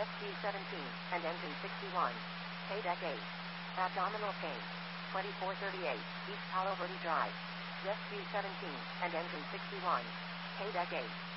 SG-17, and engine 61. Deck 8. Abdominal chain. 2438, East Palo Verde Drive. SG-17, and engine 61. Deck 8.